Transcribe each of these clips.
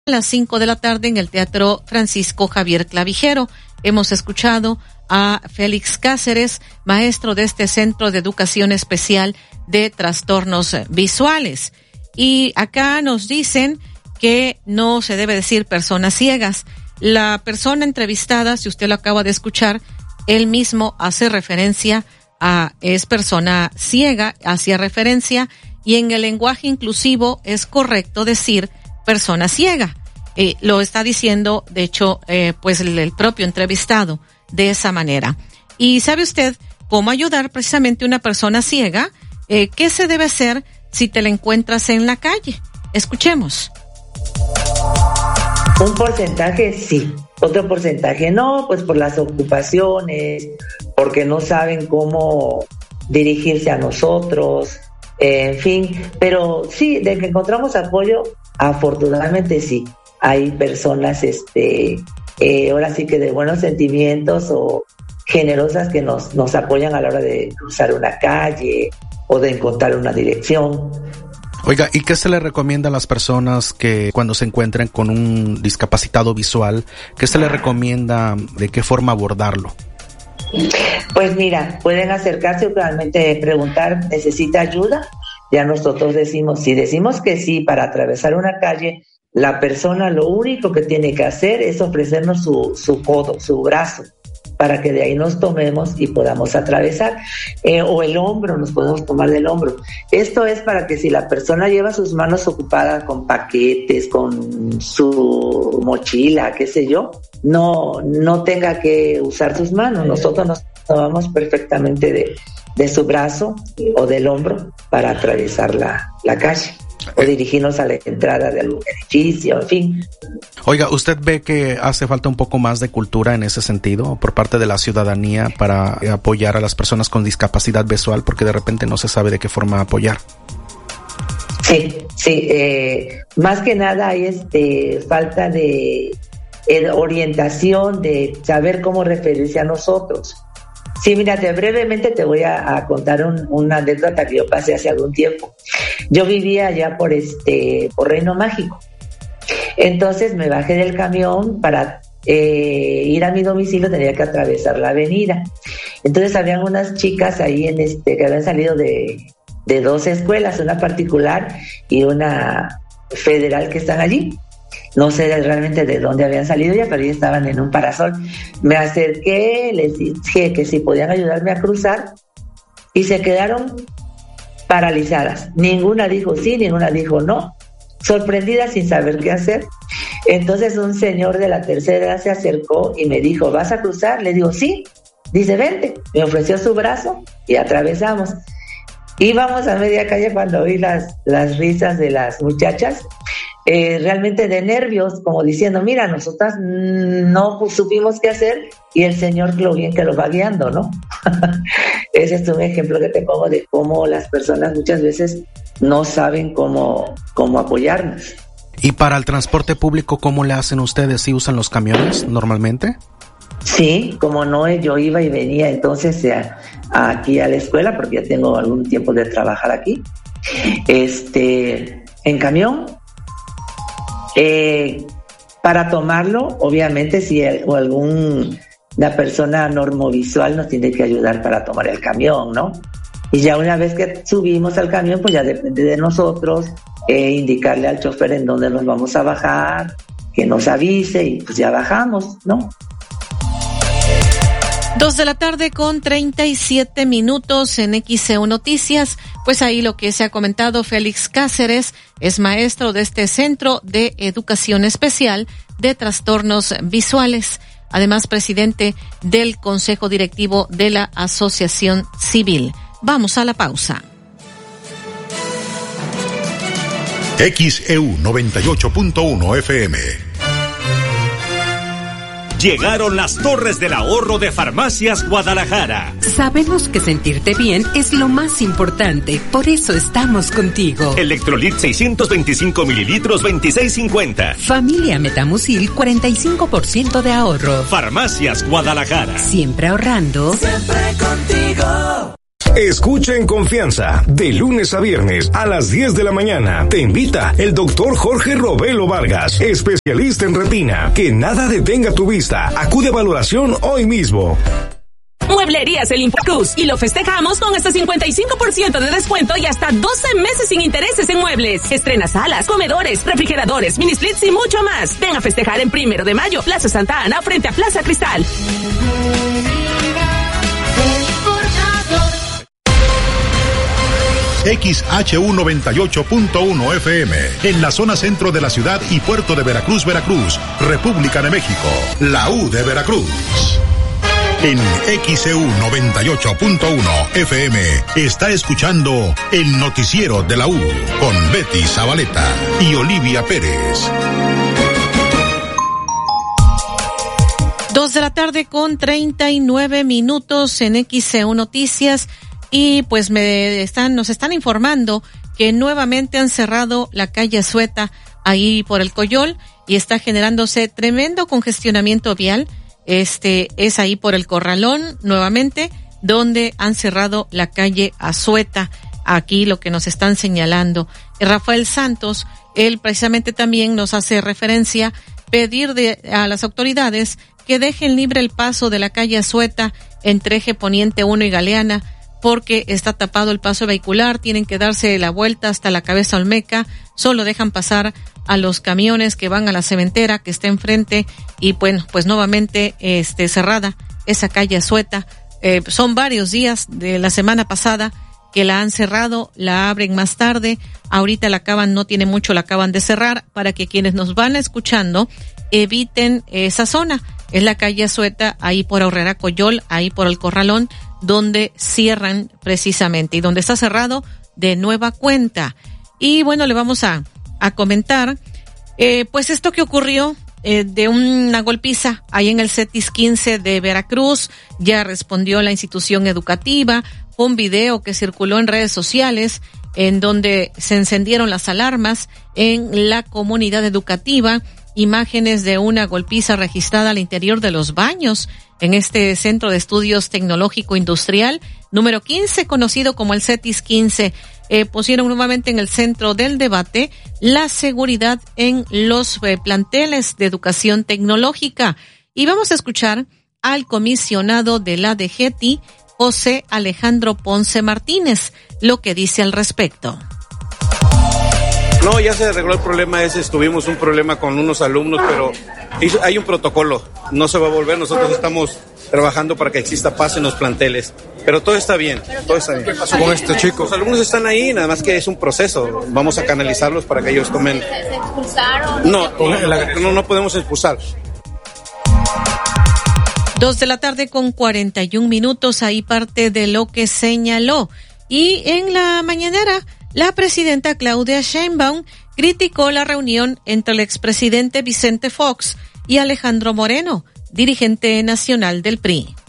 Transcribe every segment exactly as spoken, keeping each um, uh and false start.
A las cinco de la tarde en el Teatro Francisco Javier Clavijero. Hemos escuchado a Félix Cáceres, maestro de este Centro de Educación Especial de Trastornos Visuales. Y acá nos dicen que no se debe decir personas ciegas. La persona entrevistada, si usted lo acaba de escuchar, él mismo hace referencia a es persona ciega, hacía referencia, y en el lenguaje inclusivo es correcto decir persona ciega. Eh, lo está diciendo, de hecho, eh, pues el, el propio entrevistado de esa manera. Y ¿sabe usted cómo ayudar precisamente a una persona ciega? Eh, ¿Qué se debe hacer si te la encuentras en la calle? Escuchemos. Un porcentaje sí, otro porcentaje no, pues por las ocupaciones, porque no saben cómo dirigirse a nosotros, eh, en fin, pero sí, de que encontramos apoyo, afortunadamente sí. Hay personas, este, eh, ahora sí que de buenos sentimientos o generosas que nos, nos apoyan a la hora de cruzar una calle o de encontrar una dirección. Oiga, ¿y qué se le recomienda a las personas que cuando se encuentren con un discapacitado visual, qué se le recomienda, de qué forma abordarlo? Pues mira, pueden acercarse o realmente preguntar, ¿necesita ayuda? Ya nosotros decimos, si decimos que sí para atravesar una calle, la persona lo único que tiene que hacer es ofrecernos su, su codo, su brazo, para que de ahí nos tomemos y podamos atravesar. Eh, o el hombro, nos podemos tomar del hombro. Esto es para que si la persona lleva sus manos ocupadas con paquetes, con su mochila, qué sé yo, no, no tenga que usar sus manos. Nosotros nos tomamos perfectamente de, de su brazo o del hombro para atravesar la, la calle. O dirigirnos a la entrada de algún edificio, en fin. Oiga, ¿usted ve que hace falta un poco más de cultura en ese sentido por parte de la ciudadanía para apoyar a las personas con discapacidad visual? Porque de repente no se sabe de qué forma apoyar. Sí, sí. Eh, más que nada hay este, falta de eh, orientación, de saber cómo referirse a nosotros. Sí, mírate, brevemente te voy a, a contar un, una anécdota que yo pasé hace algún tiempo. Yo vivía allá por este, por Reino Mágico. Entonces me bajé del camión para eh, ir a mi domicilio, tenía que atravesar la avenida. Entonces habían unas chicas ahí en este, que habían salido de, de dos escuelas, una particular y una federal que están allí. No sé realmente de dónde habían salido ya, pero ya estaban en un parasol. Me acerqué, les dije que si podían ayudarme a cruzar y se quedaron paralizadas. Ninguna dijo sí, ninguna dijo no. Sorprendidas sin saber qué hacer. Entonces un señor de la tercera edad se acercó y me dijo, ¿vas a cruzar? Le digo, sí. Dice, vente. Me ofreció su brazo y atravesamos. Íbamos a media calle cuando oí las, las risas de las muchachas. Eh, realmente de nervios, como diciendo, mira, nosotras no pues, supimos qué hacer y el Señor lo bien que lo va guiando, ¿no? Ese es un ejemplo que te pongo de cómo las personas muchas veces no saben cómo, cómo apoyarnos. ¿Y para el transporte público cómo le hacen ustedes? ¿Sí usan los camiones normalmente? Sí, como no, yo iba y venía entonces a, a aquí a la escuela porque ya tengo algún tiempo de trabajar aquí, este, en camión. Eh, para tomarlo, obviamente, si el, o algún una persona normovisual nos tiene que ayudar para tomar el camión, ¿no? Y ya una vez que subimos al camión, pues ya depende de nosotros eh, indicarle al chofer en dónde nos vamos a bajar, que nos avise y pues ya bajamos, ¿no? Dos de la tarde con treinta y siete minutos en X E U Noticias. Pues ahí lo que se ha comentado, Félix Cáceres es maestro de este Centro de Educación Especial de Trastornos Visuales. Además, presidente del Consejo Directivo de la Asociación Civil. Vamos a la pausa. X E U noventa y ocho punto uno F M. Llegaron las Torres del Ahorro de Farmacias Guadalajara. Sabemos que sentirte bien es lo más importante, por eso estamos contigo. Electrolit seiscientos veinticinco mililitros, veintiséis cincuenta. Familia Metamucil, cuarenta y cinco por ciento de ahorro. Farmacias Guadalajara. Siempre ahorrando. Siempre contigo. Escucha en confianza, de lunes a viernes a las diez de la mañana. Te invita el doctor Jorge Robelo Vargas, especialista en retina. Que nada detenga tu vista. Acude a valoración hoy mismo. Mueblerías El Infocruz y lo festejamos con hasta cincuenta y cinco por ciento de descuento y hasta doce meses sin intereses en muebles. Estrena salas, comedores, refrigeradores, mini splits y mucho más. Ven a festejar en Primero de Mayo, Plaza Santa Ana, frente a Plaza Cristal. X H U noventa y ocho punto uno F M, en la zona centro de la ciudad y puerto de Veracruz, Veracruz, República de México, la U de Veracruz. En X E U noventa y ocho punto uno F M está escuchando el noticiero de la U con Betty Zabaleta y Olivia Pérez. Dos de la tarde con treinta y nueve minutos en X E U Noticias. Y pues me están, nos están informando que nuevamente han cerrado la calle Azueta ahí por el Coyol y está generándose tremendo congestionamiento vial. Este es ahí por el Corralón nuevamente, donde han cerrado la calle Azueta. Aquí lo que nos están señalando. Rafael Santos, él precisamente también nos hace referencia, pedir de, a las autoridades que dejen libre el paso de la calle Azueta entre Eje Poniente uno y Galeana, porque está tapado el paso vehicular, tienen que darse la vuelta hasta la Cabeza Olmeca, solo dejan pasar a los camiones que van a la cementera que está enfrente y bueno, pues nuevamente este cerrada esa calle Azueta. Eh, son varios días de la semana pasada que la han cerrado, la abren más tarde, ahorita la acaban, no tiene mucho, la acaban de cerrar para que quienes nos van escuchando eviten esa zona. Es la calle Azueta, ahí por Aurrera Coyol, ahí por el Corralón, donde cierran precisamente y donde está cerrado de nueva cuenta. Y bueno, le vamos a, a comentar, eh, pues esto que ocurrió eh, de una golpiza ahí en el CETIS quince de Veracruz, ya respondió la institución educativa, fue un video que circuló en redes sociales en donde se encendieron las alarmas en la comunidad educativa, imágenes de una golpiza registrada al interior de los baños en este Centro de Estudios Tecnológico Industrial número quince, conocido como el CETIS quince. Eh, pusieron nuevamente en el centro del debate la seguridad en los eh, planteles de educación tecnológica. Y vamos a escuchar al comisionado de la D G T I, José Alejandro Ponce Martínez, lo que dice al respecto. No, ya se arregló el problema ese, tuvimos un problema con unos alumnos, pero hay un protocolo, no se va a volver, nosotros estamos trabajando para que exista paz en los planteles, pero todo está bien, todo está bien. ¿Qué pasó con este chico? Los alumnos están ahí, nada más que es un proceso, vamos a canalizarlos para que ellos tomen... ¿Se expulsaron? No, no, no, no podemos expulsar. Dos de la tarde con cuarenta y un minutos, ahí parte de lo que señaló. Y en la mañanera, la presidenta Claudia Sheinbaum criticó la reunión entre el expresidente Vicente Fox y Alejandro Moreno, dirigente nacional del P R I.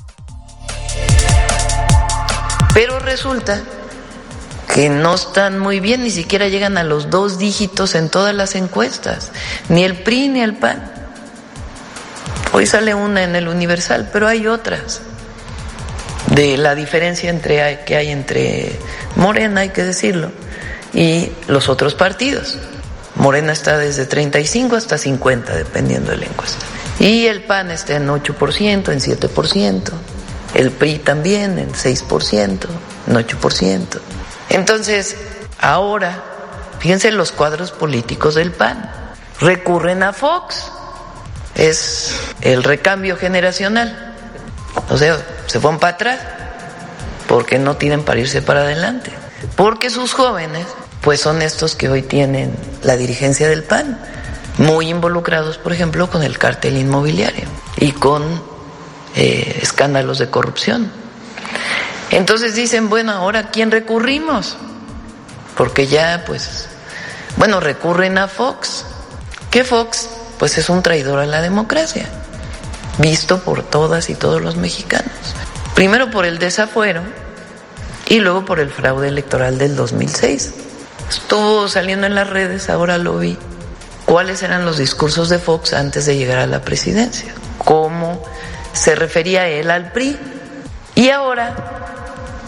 Pero resulta que no están muy bien, ni siquiera llegan a los dos dígitos en todas las encuestas, ni el P R I ni el P A N. Hoy sale una en el Universal, pero hay otras de la diferencia entre que hay entre Morena, hay que decirlo, y los otros partidos. Morena está desde treinta y cinco hasta cincuenta, dependiendo de la encuesta. Y el P A N está en ocho por ciento, en siete por ciento. El P R I también en seis por ciento, en ocho por ciento. Entonces, ahora, fíjense los cuadros políticos del P A N. Recurren a Fox. Es el recambio generacional. O sea, se van para atrás porque no tienen para irse para adelante. Porque sus jóvenes, pues son estos que hoy tienen la dirigencia del P A N, muy involucrados, por ejemplo, con el cártel inmobiliario y con eh, escándalos de corrupción. Entonces dicen, bueno, ¿ahora a quién recurrimos? Porque ya, pues, bueno, recurren a Fox. ¿Qué Fox? Pues es un traidor a la democracia, visto por todas y todos los mexicanos. Primero por el desafuero y luego por el fraude electoral del dos mil seis. Estuvo saliendo en las redes, ahora lo vi, cuáles eran los discursos de Fox antes de llegar a la presidencia, cómo se refería él al P R I. Y ahora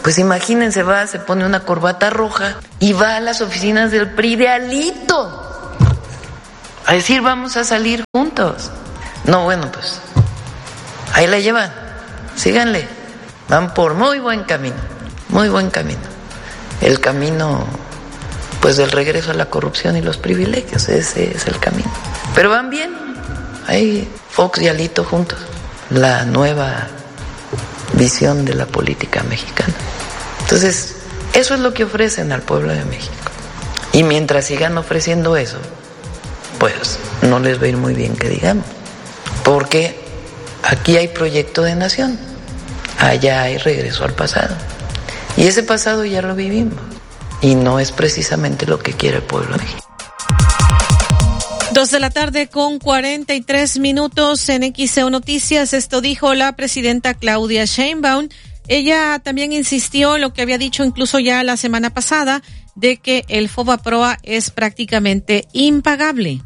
Pues imagínense, va, se pone una corbata roja y va a las oficinas del P R I de alito a decir vamos a salir juntos. No, bueno, pues ahí la llevan, síganle, van por muy buen camino, muy buen camino. El camino, pues, del regreso a la corrupción y los privilegios, ese es el camino. Pero van bien, ahí Fox y Alito juntos, la nueva visión de la política mexicana. Entonces, eso es lo que ofrecen al pueblo de México. Y mientras sigan ofreciendo eso, pues no les va a ir muy bien que digamos. Porque aquí hay proyecto de nación, allá hay regreso al pasado. Y ese pasado ya lo vivimos. Y no es precisamente lo que quiere el pueblo de México. Dos de la tarde con cuarenta y tres minutos en X E U Noticias. Esto dijo la presidenta Claudia Sheinbaum. Ella también insistió en lo que había dicho incluso ya la semana pasada, de que el FOBAPROA es prácticamente impagable.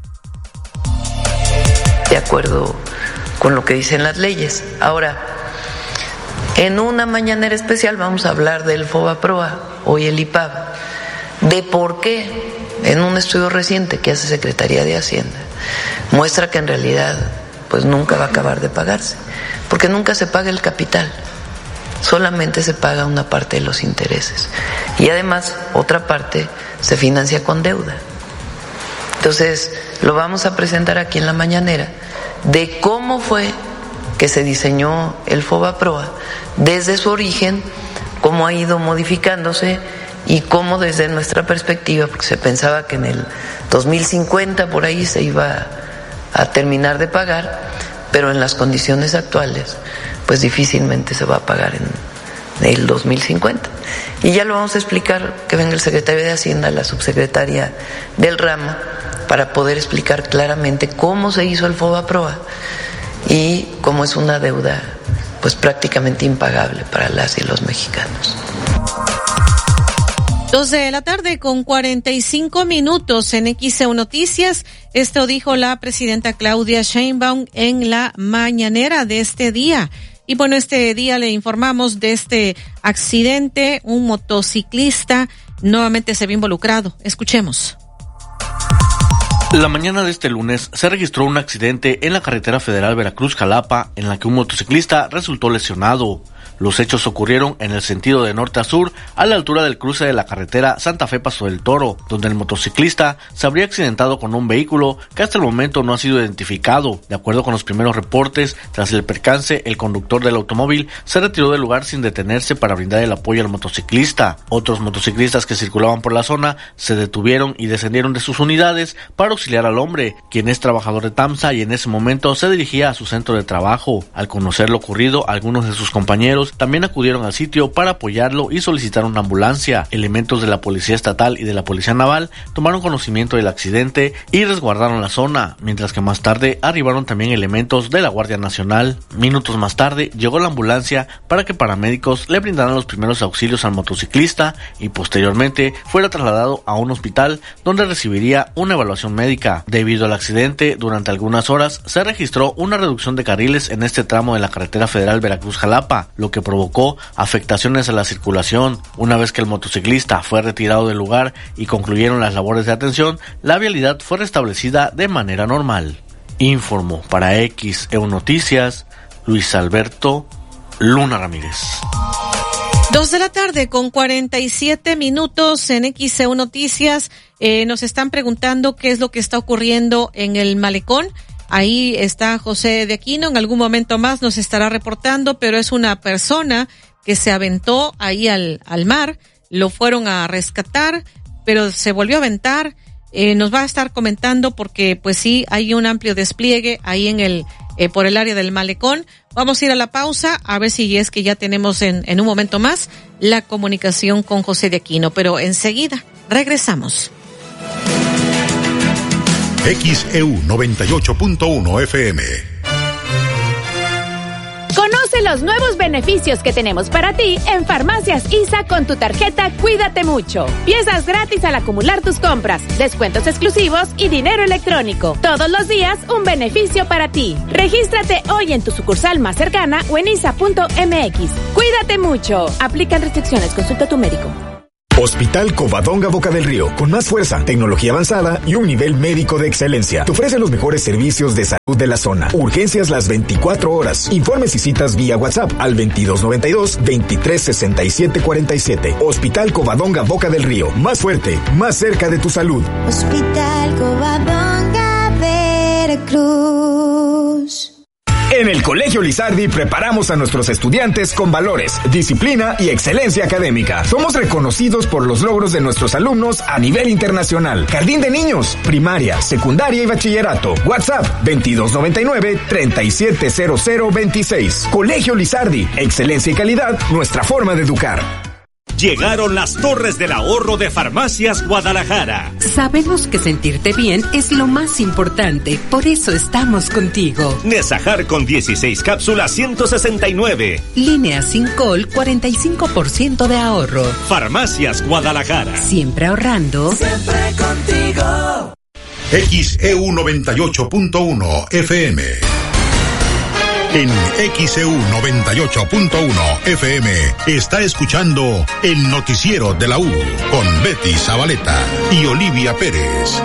De acuerdo con lo que dicen las leyes. Ahora, en una mañanera especial vamos a hablar del FOBAPROA, hoy el I P A B, de por qué, en un estudio reciente que hace Secretaría de Hacienda, muestra que en realidad pues nunca va a acabar de pagarse, porque nunca se paga el capital, solamente se paga una parte de los intereses, y además otra parte se financia con deuda. Entonces, lo vamos a presentar aquí en la mañanera, de cómo fue que se diseñó el FOBAPROA desde su origen, cómo ha ido modificándose y cómo desde nuestra perspectiva, porque se pensaba que en el dos mil cincuenta por ahí se iba a terminar de pagar, pero en las condiciones actuales pues difícilmente se va a pagar en el dos mil cincuenta. Y ya lo vamos a explicar, que venga el secretario de Hacienda, la subsecretaria del ramo, para poder explicar claramente cómo se hizo el FOBAPROA y cómo es una deuda pues prácticamente impagable para las y los mexicanos. Dos de la tarde con cuarenta y cinco minutos en X E U Noticias. Esto dijo la presidenta Claudia Sheinbaum en la mañanera de este día. Y bueno, este día le informamos de este accidente. Un motociclista nuevamente se vio involucrado. Escuchemos. La mañana de este lunes se registró un accidente en la carretera federal Veracruz-Jalapa, en la que un motociclista resultó lesionado. Los hechos ocurrieron en el sentido de norte a sur, a la altura del cruce de la carretera Santa Fe Paso del Toro, donde el motociclista se habría accidentado con un vehículo que hasta el momento no ha sido identificado. De acuerdo con los primeros reportes, tras el percance, el conductor del automóvil se retiró del lugar sin detenerse para brindar el apoyo al motociclista. Otros motociclistas que circulaban por la zona se detuvieron y descendieron de sus unidades para auxiliar al hombre, quien es trabajador de TAMSA y en ese momento se dirigía a su centro de trabajo. Al conocer lo ocurrido, algunos de sus compañeros también acudieron al sitio para apoyarlo y solicitar una ambulancia. Elementos de la Policía Estatal y de la Policía Naval tomaron conocimiento del accidente y resguardaron la zona, mientras que más tarde arribaron también elementos de la Guardia Nacional. Minutos más tarde llegó la ambulancia para que paramédicos le brindaran los primeros auxilios al motociclista y posteriormente fuera trasladado a un hospital donde recibiría una evaluación médica. Debido al accidente, durante algunas horas se registró una reducción de carriles en este tramo de la carretera federal Veracruz-Jalapa, lo que provocó afectaciones a la circulación. Una vez que el motociclista fue retirado del lugar y concluyeron las labores de atención, la vialidad fue restablecida de manera normal. Informó para X E U Noticias, Luis Alberto Luna Ramírez. Dos de la tarde con cuarenta y siete minutos en X E U Noticias. Eh, nos están preguntando qué es lo que está ocurriendo en el malecón. Ahí está José de Aquino, en algún momento más nos estará reportando, pero es una persona que se aventó ahí al, al mar, lo fueron a rescatar, pero se volvió a aventar. Eh, nos va a estar comentando porque pues sí, hay un amplio despliegue ahí en el, eh, por el área del malecón. Vamos a ir a la pausa, a ver si es que ya tenemos en, en un momento más la comunicación con José de Aquino, pero enseguida regresamos. X E U noventa y ocho punto uno F M. Conoce los nuevos beneficios que tenemos para ti en Farmacias I S A con tu tarjeta Cuídate Mucho. Piezas gratis al acumular tus compras, descuentos exclusivos y dinero electrónico. Todos los días un beneficio para ti. Regístrate hoy en tu sucursal más cercana o en isa punto m x. Cuídate mucho. Aplican restricciones. Consulta a tu médico. Hospital Covadonga Boca del Río, con más fuerza, tecnología avanzada y un nivel médico de excelencia. Te ofrece los mejores servicios de salud de la zona. Urgencias las veinticuatro horas. Informes y citas vía WhatsApp al veintidós noventa y dos, veintitrés sesenta y siete cuarenta y siete. Hospital Covadonga Boca del Río, más fuerte, más cerca de tu salud. Hospital Covadonga Veracruz. En el Colegio Lizardi preparamos a nuestros estudiantes con valores, disciplina y excelencia académica. Somos reconocidos por los logros de nuestros alumnos a nivel internacional. Jardín de niños, primaria, secundaria y bachillerato. WhatsApp veintidós noventa y nueve, treinta y siete cero cero veintiséis. Colegio Lizardi, excelencia y calidad, nuestra forma de educar. Llegaron las Torres del Ahorro de Farmacias Guadalajara. Sabemos que sentirte bien es lo más importante, por eso estamos contigo. Nesajar con dieciséis cápsulas ciento sesenta y nueve. Línea sin col, cuarenta y cinco por ciento de ahorro. Farmacias Guadalajara. Siempre ahorrando. Siempre contigo. X E U noventa y ocho punto uno F M. En X E U noventa y ocho punto uno F M está escuchando el noticiero de la U con Betty Zabaleta y Olivia Pérez.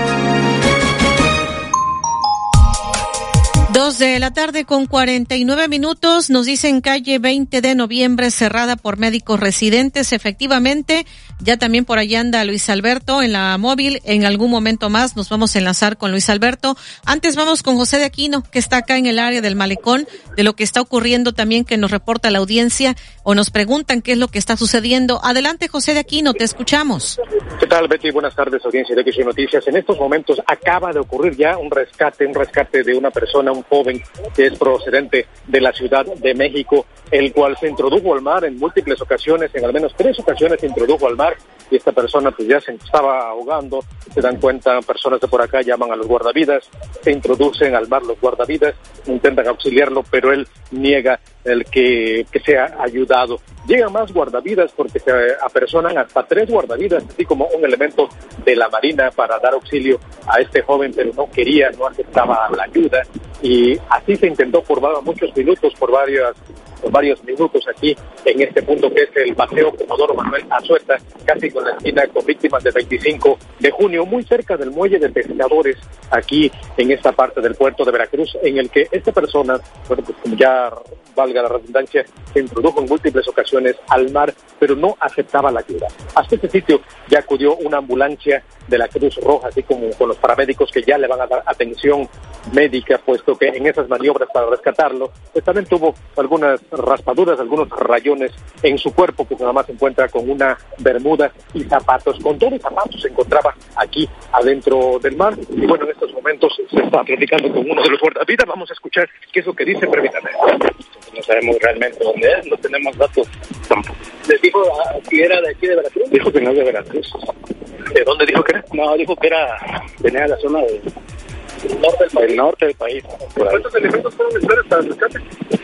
Dos de la tarde con cuarenta y nueve minutos, nos dicen calle veinte de noviembre cerrada por médicos residentes. Efectivamente, ya también por allá anda Luis Alberto en la móvil. En algún momento más nos vamos a enlazar con Luis Alberto. Antes vamos con José de Aquino, que está acá en el área del malecón, de lo que está ocurriendo también, que nos reporta la audiencia o nos preguntan qué es lo que está sucediendo. Adelante, José de Aquino, te escuchamos. ¿Qué tal, Betty? Buenas tardes, audiencia de X Noticias. En estos momentos acaba de ocurrir ya un rescate, un rescate de una persona, un joven que es procedente de la Ciudad de México, el cual se introdujo al mar en múltiples ocasiones, en al menos tres ocasiones se introdujo al mar, y esta persona pues ya se estaba ahogando. Se dan cuenta, personas de por acá llaman a los guardavidas, se introducen al mar los guardavidas, intentan auxiliarlo, pero él niega el que, que sea ayudado. Llegan más guardavidas porque se apersonan hasta tres guardavidas, así como un elemento de la Marina para dar auxilio a este joven, pero no quería, no aceptaba la ayuda, y así se intentó por muchos minutos, por varias por varios minutos aquí en este punto que es el Paseo Comodoro Manuel Azueta, casi con la esquina con víctimas del veinticinco de junio, muy cerca del muelle de pescadores, aquí en esta parte del puerto de Veracruz, en el que esta persona, bueno, pues como ya valga la redundancia, se introdujo en múltiples ocasiones al mar, pero no aceptaba la ayuda. Hasta este sitio ya acudió una ambulancia de la Cruz Roja, así como con los paramédicos que ya le van a dar atención médica, puesto que en esas maniobras para rescatarlo, pues también tuvo algunas raspaduras, algunos rayones en su cuerpo, que nada más se encuentra con una bermuda y zapatos. Con todos los zapatos se encontraba aquí adentro del mar, y bueno, en estos momentos se está platicando con uno de los guardavidas. Vamos a escuchar qué es lo que dice, permítame. No sabemos realmente dónde es, no tenemos datos tampoco. ¿Les dijo si era de aquí de Veracruz? Dijo que no es de Veracruz. ¿De dónde dijo que era? No, dijo que era, venía de la zona de, del, norte del, país. del norte del país. ¿Cuántos elementos fueron necesarios para el rescate?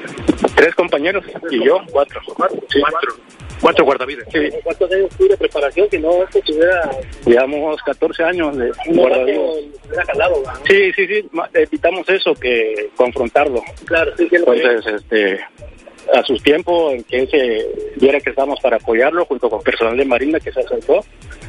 Tres compañeros y yo, cuatro. ¿Cuatro? Sí, cuatro. Cuatro guardavidas. Sí. ¿Cuántos años tuve de preparación que no es que tuviera? Digamos catorce años de no guardavidas. Hubiera jalado, ¿no? Sí, sí, sí, evitamos eso que confrontarlo. Claro, sí, sí. Entonces, este... a sus tiempos, en que se viera que estamos para apoyarlo junto con personal de Marina que se acercó,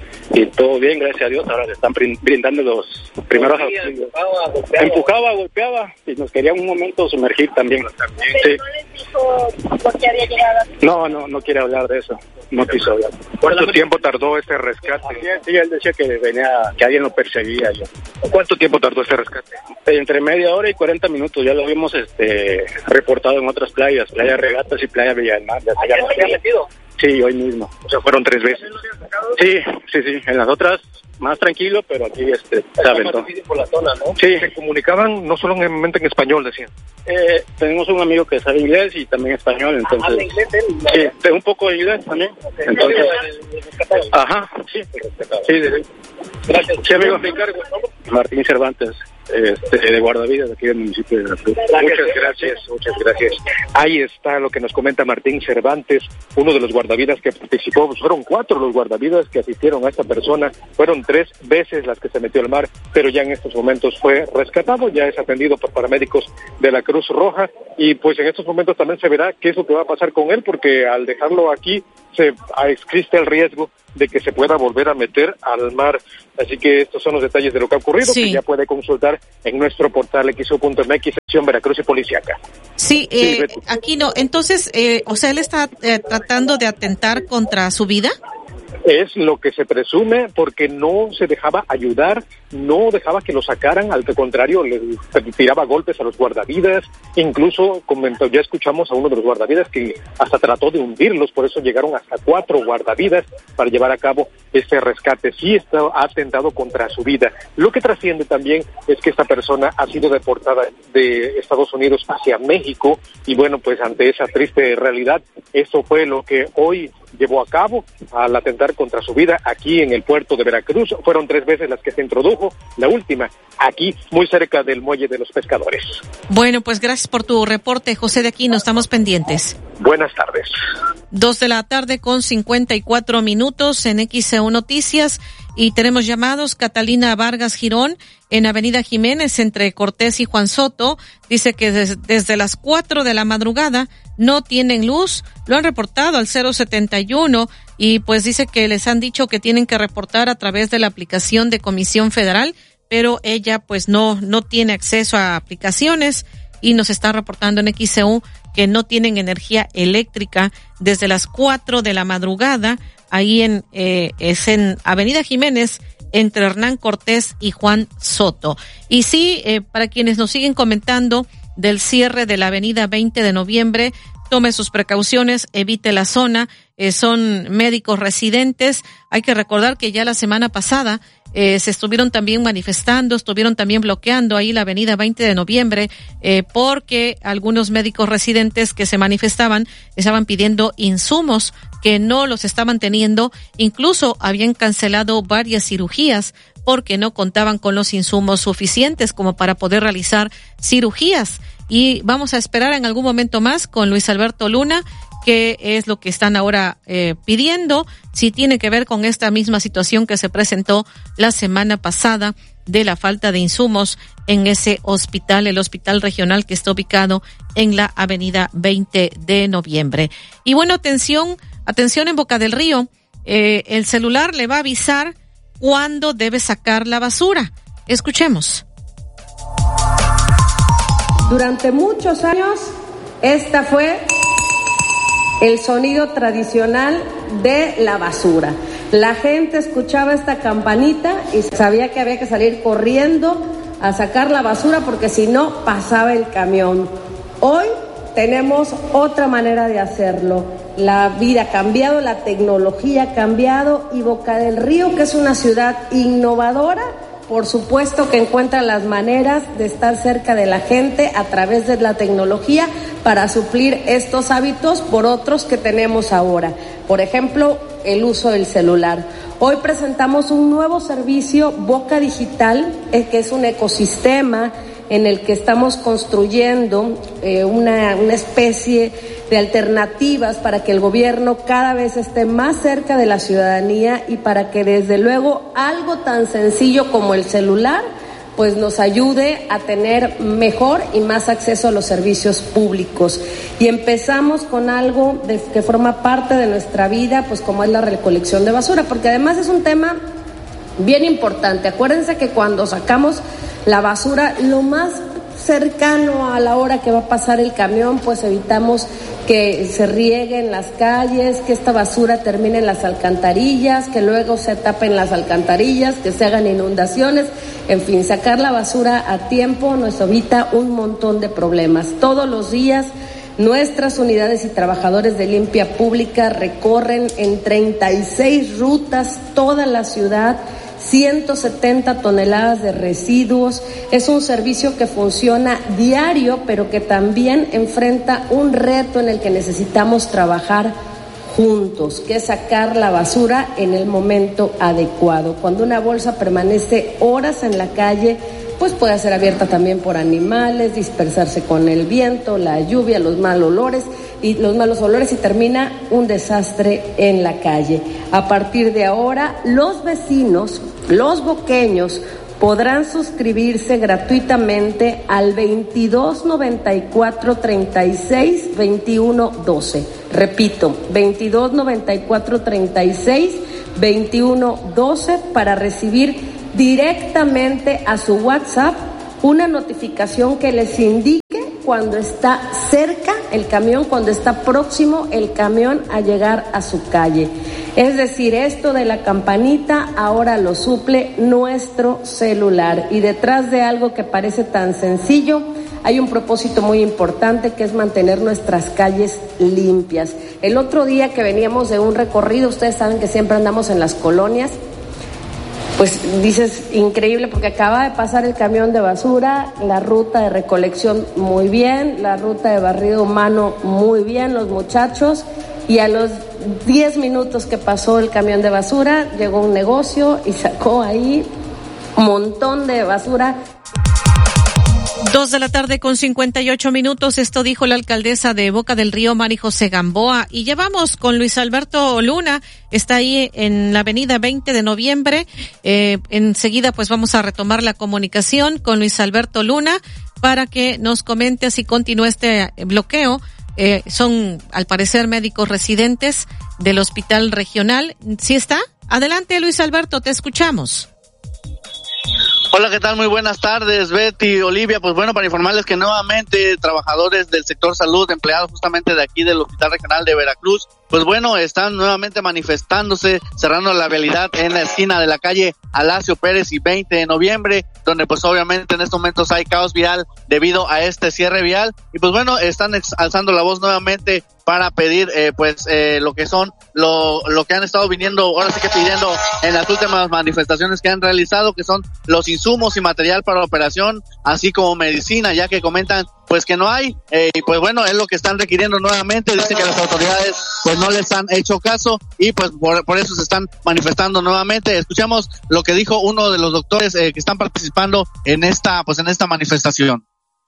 y todo bien, gracias a Dios. Ahora le están brindando los primeros auxilios. Empujaba, golpeaba. empujaba, golpeaba y nos quería un momento sumergir también. también. Sí. ¿No les dijo por qué había llegado? No, no, no quiere hablar de eso. No quiso hablar. ¿Cuánto tiempo tardó este rescate? Sí, él decía que venía, que alguien lo perseguía. Yo. ¿Cuánto tiempo tardó este rescate? Entre media hora y cuarenta minutos. Ya lo habíamos este, reportado en otras playas, Playa Regatas y Playa Villa del Mar. Ya se había metido. Sí, hoy mismo. O sea, fueron tres veces. Sí, sí, sí. En las otras más tranquilo, pero aquí este se aventó. Por la zona, ¿no? Sí. Se comunicaban no solamente en español, decían. Eh, tenemos un amigo que sabe inglés y también español, entonces. ¿Habla inglés él? Sí, un poco de inglés también. Okay. Entonces. Ajá, sí. Sí, sí. Gracias. Sí, amigo. Martín Cervantes. este, de guardavidas aquí del municipio de Veracruz. Muchas gracias, muchas gracias. Ahí está lo que nos comenta Martín Cervantes, uno de los guardavidas que participó. Pues fueron cuatro los guardavidas que asistieron a esta persona, fueron tres veces las que se metió al mar, pero ya en estos momentos fue rescatado, ya es atendido por paramédicos de la Cruz Roja, y pues en estos momentos también se verá qué es lo que va a pasar con él, porque al dejarlo aquí se existe el riesgo de que se pueda volver a meter al mar. Así que estos son los detalles de lo que ha ocurrido, sí, que ya puede consultar en nuestro portal equis u punto eme equis, sección Veracruz y Policiaca. Sí, eh, sí, aquí no. Entonces, eh, o sea, él está eh, tratando de atentar contra su vida. Es lo que se presume, porque no se dejaba ayudar, no dejaba que lo sacaran, al contrario, le tiraba golpes a los guardavidas, incluso comentó, ya escuchamos a uno de los guardavidas que hasta trató de hundirlos, por eso llegaron hasta cuatro guardavidas para llevar a cabo este rescate. Sí está ha atentado contra su vida. Lo que trasciende también es que esta persona ha sido deportada de Estados Unidos hacia México, y bueno, pues ante esa triste realidad, eso fue lo que hoy llevó a cabo al atentar contra su vida aquí en el puerto de Veracruz. Fueron tres veces las que se introdujo, la última aquí muy cerca del muelle de los pescadores. Bueno, pues gracias por tu reporte, José de Aquino, estamos pendientes. Buenas tardes. Dos de la tarde con cincuenta y cuatro minutos en equis e u Noticias, y tenemos llamados. Catalina Vargas Girón, en Avenida Jiménez, entre Cortés y Juan Soto, dice que des, desde las cuatro de la madrugada no tienen luz, lo han reportado al cero setenta y uno, y pues dice que les han dicho que tienen que reportar a través de la aplicación de Comisión Federal, pero ella pues no, no tiene acceso a aplicaciones, y nos está reportando en equis e u que no tienen energía eléctrica desde las cuatro de la madrugada, ahí en, eh, es en Avenida Jiménez, entre Hernán Cortés y Juan Soto. Y sí, eh, para quienes nos siguen comentando del cierre de la avenida veinte de noviembre, tome sus precauciones, evite la zona, eh, son médicos residentes. Hay que recordar que ya la semana pasada eh, se estuvieron también manifestando, estuvieron también bloqueando ahí la avenida veinte de noviembre, eh, porque algunos médicos residentes que se manifestaban estaban pidiendo insumos que no los estaban teniendo, incluso habían cancelado varias cirugías porque no contaban con los insumos suficientes como para poder realizar cirugías. Y vamos a esperar en algún momento más con Luis Alberto Luna, qué es lo que están ahora eh, pidiendo, si tiene que ver con esta misma situación que se presentó la semana pasada de la falta de insumos en ese hospital, el hospital regional que está ubicado en la avenida veinte de noviembre. Y bueno, atención, atención en Boca del Río, eh, el celular le va a avisar cuándo debe sacar la basura. Escuchemos. Durante muchos años, esta fue el sonido tradicional de la basura. La gente escuchaba esta campanita y sabía que había que salir corriendo a sacar la basura porque si no pasaba el camión. Hoy tenemos otra manera de hacerlo. La vida ha cambiado, la tecnología ha cambiado, y Boca del Río, que es una ciudad innovadora, por supuesto que encuentra las maneras de estar cerca de la gente a través de la tecnología para suplir estos hábitos por otros que tenemos ahora. Por ejemplo, el uso del celular. Hoy presentamos un nuevo servicio, Boca Digital, eh, que es un ecosistema en el que estamos construyendo eh, una, una especie de alternativas para que el gobierno cada vez esté más cerca de la ciudadanía, y para que desde luego algo tan sencillo como el celular pues nos ayude a tener mejor y más acceso a los servicios públicos. Y empezamos con algo de, que forma parte de nuestra vida, pues como es la recolección de basura, porque además es un tema bien importante. Acuérdense que cuando sacamos la basura, lo más cercano a la hora que va a pasar el camión, pues evitamos que se riegue en las calles, que esta basura termine en las alcantarillas, que luego se tapen las alcantarillas, que se hagan inundaciones. En fin, sacar la basura a tiempo nos evita un montón de problemas. Todos los días nuestras unidades y trabajadores de limpia pública recorren en treinta y seis rutas toda la ciudad, ciento setenta toneladas de residuos. Es un servicio que funciona diario, pero que también enfrenta un reto en el que necesitamos trabajar juntos, que es sacar la basura en el momento adecuado. Cuando una bolsa permanece horas en la calle, pues puede ser abierta también por animales, dispersarse con el viento, la lluvia, los malos olores y los malos olores y termina un desastre en la calle. A partir de ahora, los vecinos, los boqueños, podrán suscribirse gratuitamente al veintidós noventa y cuatro treinta y seis veintiuno doce. Repito, veintidós noventa y cuatro treinta y seis veintiuno doce para recibir directamente a su WhatsApp una notificación que les indique cuando está cerca el camión, cuando está próximo el camión a llegar a su calle. Es decir, esto de la campanita ahora lo suple nuestro celular, y detrás de algo que parece tan sencillo hay un propósito muy importante, que es mantener nuestras calles limpias. El otro día que veníamos de un recorrido, ustedes saben que siempre andamos en las colonias, pues dices, increíble, porque acaba de pasar el camión de basura, la ruta de recolección muy bien, la ruta de barrido humano muy bien, los muchachos, y a los diez minutos que pasó el camión de basura, llegó un negocio y sacó ahí un montón de basura. Dos de la tarde con cincuenta y ocho minutos, esto dijo la alcaldesa de Boca del Río, Mari José Gamboa, y ya vamos con Luis Alberto Luna, está ahí en la avenida veinte de noviembre, eh, enseguida pues vamos a retomar la comunicación con Luis Alberto Luna para que nos comente si continúa este bloqueo. Eh, son al parecer médicos residentes del hospital regional. ¿Sí está? Adelante, Luis Alberto, te escuchamos. Hola, ¿qué tal? Muy buenas tardes, Betty, Olivia. Pues bueno, para informarles que nuevamente trabajadores del sector salud, empleados justamente de aquí del Hospital Regional de Veracruz, pues bueno, están nuevamente manifestándose, cerrando la vialidad en la esquina de la calle Alacio Pérez y veinte de noviembre, donde pues obviamente en estos momentos hay caos vial debido a este cierre vial. Y pues bueno, están ex- alzando la voz nuevamente para pedir eh, pues eh, lo que son lo lo que han estado viniendo, ahora sí que pidiendo en las últimas manifestaciones que han realizado, que son los insumos y material para operación, así como medicina, ya que comentan pues que no hay, eh, y pues bueno, es lo que están requiriendo nuevamente. Dicen que las autoridades pues no les han hecho caso y pues por, por eso se están manifestando nuevamente. Escuchamos lo que dijo uno de los doctores eh, que están participando en esta pues en esta manifestación.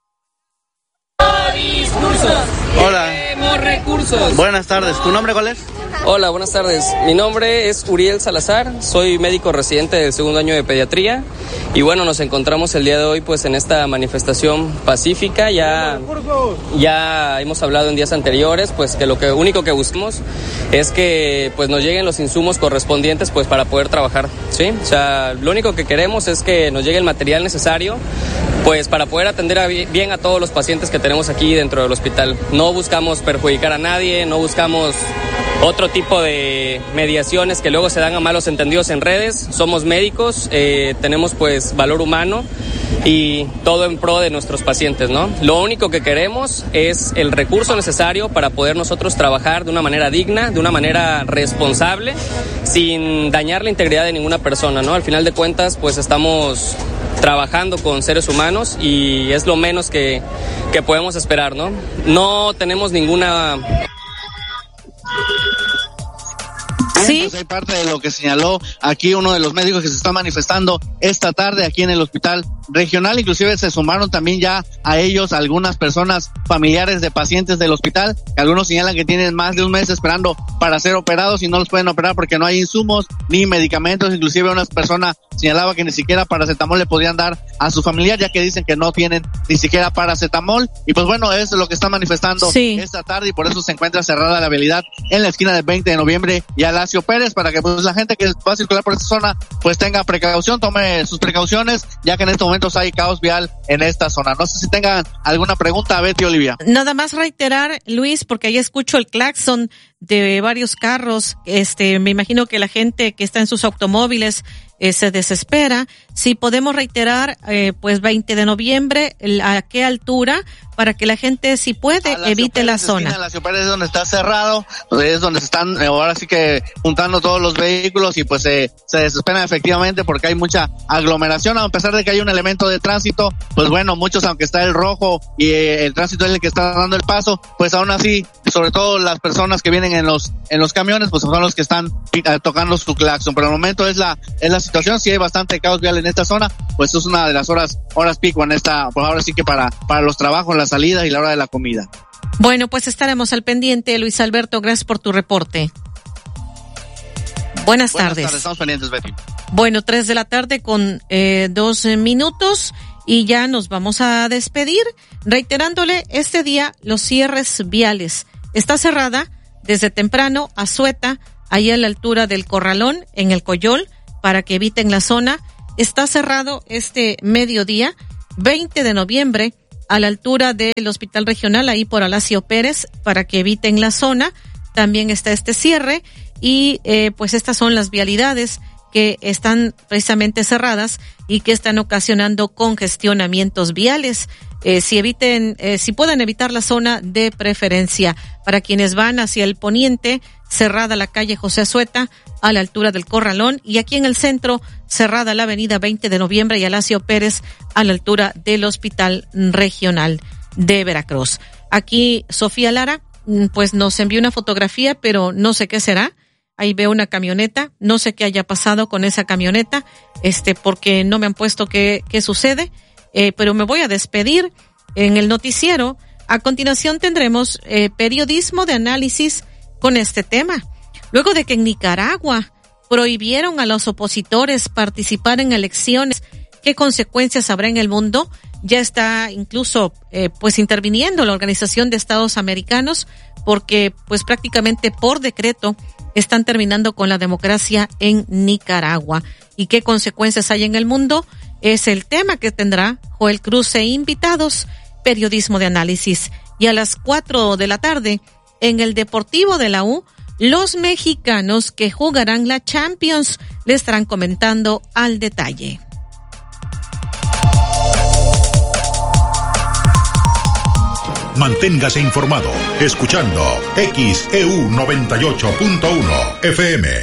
Discursos. Hola. Queremos recursos. Buenas tardes. ¿Tu nombre cuál es? Hola, buenas tardes. Mi nombre es Uriel Salazar, soy médico residente del segundo año de pediatría y bueno, nos encontramos el día de hoy pues en esta manifestación pacífica. Ya, ya hemos hablado en días anteriores pues que lo que único que buscamos es que pues nos lleguen los insumos correspondientes pues para poder trabajar, ¿sí? O sea, lo único que queremos es que nos llegue el material necesario pues para poder atender a bien a todos los pacientes que tenemos aquí dentro del hospital. No buscamos perjudicar a nadie, no buscamos otro tipo de mediaciones que luego se dan a malos entendidos en redes. Somos médicos, eh, tenemos pues valor humano y todo en pro de nuestros pacientes, ¿no? Lo único que queremos es el recurso necesario para poder nosotros trabajar de una manera digna, de una manera responsable, sin dañar la integridad de ninguna persona, ¿no? Al final de cuentas, pues estamos trabajando con seres humanos y es lo menos que, que podemos esperar, ¿no? No tenemos ninguna... Sí, pues hay parte de lo que señaló aquí uno de los médicos que se está manifestando esta tarde aquí en el hospital regional. Inclusive se sumaron también ya a ellos algunas personas familiares de pacientes del hospital, que algunos señalan que tienen más de un mes esperando para ser operados y no los pueden operar porque no hay insumos ni medicamentos. Inclusive una persona señalaba que ni siquiera paracetamol le podían dar a su familiar, ya que dicen que no tienen ni siquiera paracetamol. Y pues bueno, eso es lo que están manifestando sí. esta tarde y por eso se encuentra cerrada la vialidad en la esquina del veinte de noviembre y Alacio Pérez, para que pues la gente que va a circular por esta zona pues tenga precaución, tome sus precauciones, ya que en estos momentos hay caos vial en esta zona. No sé si tengan alguna pregunta, Betty, Olivia. Nada más reiterar, Luis, porque ahí escucho el claxon de varios carros. Este, me imagino que la gente que está en sus automóviles eh, se desespera. Si podemos reiterar, eh, pues veinte de noviembre, ¿a qué altura? Para que la gente, si puede, evite la zona. La Ciudad es donde está cerrado, es donde se están eh, ahora sí que juntando todos los vehículos y pues eh, se desesperan efectivamente porque hay mucha aglomeración, a pesar de que hay un elemento de tránsito, pues bueno, muchos, aunque está el rojo y eh, el tránsito es el que está dando el paso, pues aún así sobre todo las personas que vienen en los en los camiones, pues son los que están uh, tocando su claxon. Por el momento es la es la situación, sí hay bastante caos vial en esta zona, pues es una de las horas horas pico en esta, por ahora sí que para para los trabajos, la salida y la hora de la comida. Bueno, pues estaremos al pendiente, Luis Alberto, gracias por tu reporte. Buenas, Buenas tardes. tardes. Estamos pendientes, Betty. Bueno, tres de la tarde con eh, dos minutos y ya nos vamos a despedir, reiterándole este día los cierres viales. Está cerrada desde temprano Azueta, ahí a la altura del Corralón, en el Coyol, para que eviten la zona. Está cerrado este mediodía, veinte de noviembre, a la altura del Hospital Regional, ahí por Alacio Pérez, para que eviten la zona. También está este cierre y eh, pues estas son las vialidades que están precisamente cerradas y que están ocasionando congestionamientos viales. Eh, si eviten, eh, si pueden evitar la zona de preferencia. Para quienes van hacia el poniente, cerrada la calle José Azueta a la altura del Corralón, y aquí en el centro, cerrada la avenida veinte de noviembre y Alacio Pérez a la altura del Hospital Regional de Veracruz. Aquí Sofía Lara pues nos envió una fotografía, pero no sé qué será. Ahí veo una camioneta, no sé qué haya pasado con esa camioneta, este, porque no me han puesto qué, qué sucede, eh, pero me voy a despedir en el noticiero. A continuación tendremos eh, periodismo de análisis con este tema. Luego de que en Nicaragua prohibieron a los opositores participar en elecciones, ¿qué consecuencias habrá en el mundo? Ya está incluso eh, pues interviniendo la Organización de Estados Americanos, porque pues prácticamente por decreto están terminando con la democracia en Nicaragua. ¿Y qué consecuencias hay en el mundo? Es el tema que tendrá Joel Cruz e invitados, periodismo de análisis. Y a las cuatro de la tarde, en el Deportivo de la U, los mexicanos que jugarán la Champions le estarán comentando al detalle. Manténgase informado escuchando X E U noventa y ocho punto uno F M.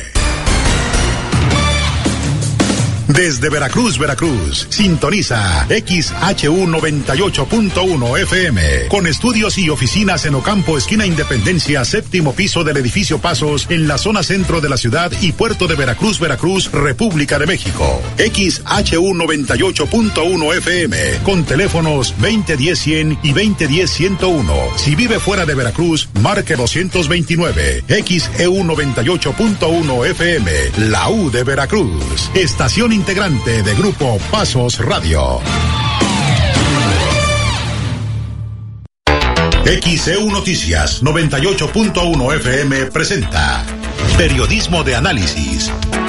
Desde Veracruz, Veracruz, sintoniza X H U noventa y ocho punto uno F M, con estudios y oficinas en Ocampo, esquina Independencia, séptimo piso del edificio Pasos, en la zona centro de la ciudad y puerto de Veracruz, Veracruz, República de México. X H U noventa y ocho punto uno F M, con teléfonos veinte diez cien y veinte diez ciento uno. Si vive fuera de Veracruz, marque doscientos veintinueve. X E U noventa y ocho punto uno F M, la U de Veracruz. Estación integrante de Grupo Pasos Radio. X E U Noticias noventa y ocho punto uno F M presenta periodismo de análisis